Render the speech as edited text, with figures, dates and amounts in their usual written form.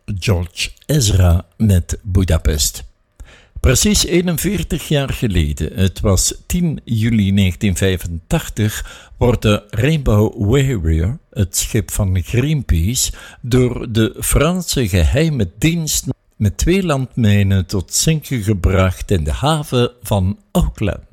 George Ezra met Budapest. Precies 41 jaar geleden, het was 10 juli 1985, wordt de Rainbow Warrior, het schip van Greenpeace, door de Franse geheime dienst met 2 landmijnen tot zinken gebracht in de haven van Auckland.